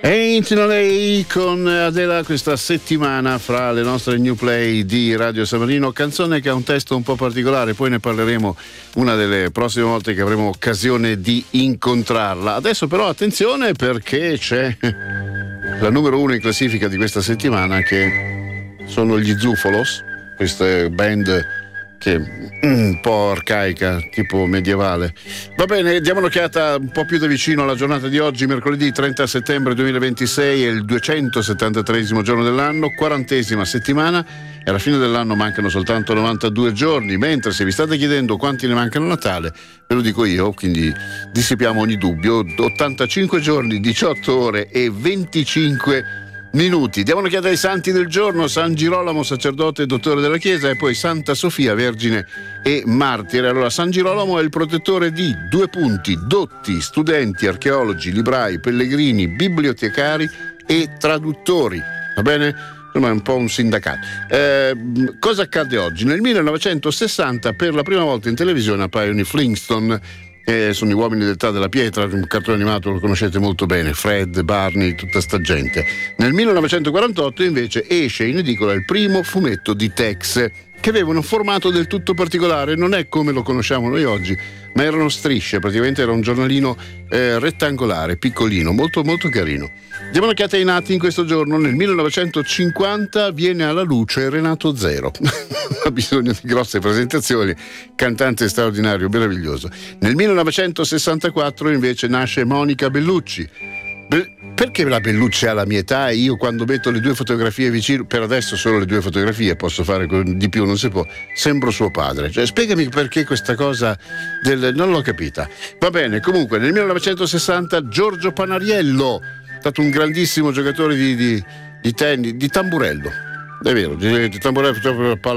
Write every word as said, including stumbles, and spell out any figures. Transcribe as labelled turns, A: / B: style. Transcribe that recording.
A: Ain't No Lay con Adele questa settimana fra le nostre new play di Radio San Marino, canzone che ha un testo un po' particolare, poi ne parleremo una delle prossime volte che avremo occasione di incontrarla. Adesso però attenzione, perché c'è la numero uno in classifica di questa settimana, che sono gli Zuffolos, queste band che un po' arcaica, tipo medievale. Va bene, diamo un'occhiata un po' più da vicino alla giornata di oggi, mercoledì trenta settembre duemilaventisei, è il duecentosettantatreesimo giorno dell'anno, quarantesima settimana, e alla fine dell'anno mancano soltanto novantadue giorni, mentre se vi state chiedendo quanti ne mancano a Natale, ve lo dico io, quindi dissipiamo ogni dubbio: ottantacinque giorni, diciotto ore e venticinque minuti. Diamo un'occhiata ai santi del giorno: San Girolamo, sacerdote e dottore della Chiesa, e poi Santa Sofia, vergine e martire. Allora, San Girolamo è il protettore di due punti: dotti, studenti, archeologi, librai, pellegrini, bibliotecari e traduttori. Va bene? Insomma, è un po' un sindacato. Eh, cosa accade oggi? Nel millenovecentosessanta per la prima volta in televisione appaiono i Flintstone. Eh, sono gli uomini d'età della pietra, un cartone animato, lo conoscete molto bene, Fred, Barney, tutta sta gente. Nel millenovecentoquarantotto invece esce in edicola il primo fumetto di Tex, che aveva un formato del tutto particolare, non è come lo conosciamo noi oggi, ma erano strisce, praticamente era un giornalino eh, rettangolare, piccolino, molto molto carino. Diamo un'occhiata ai nati in questo giorno. Nel millenovecentocinquanta viene alla luce Renato Zero. Ha bisogno di grosse presentazioni, cantante straordinario, meraviglioso. Nel millenovecentosessantaquattro invece nasce Monica Bellucci. Be- perché la Bellucci ha la mia età e io, quando metto le due fotografie vicino, per adesso solo le due fotografie, posso fare di più, non si può, sembro suo padre. Cioè, spiegami perché questa cosa del... non l'ho capita. Va bene, comunque nel millenovecentosessanta Giorgio Panariello, stato un grandissimo giocatore di, di, di tennis, di tamburello, è vero, di, di tamburello,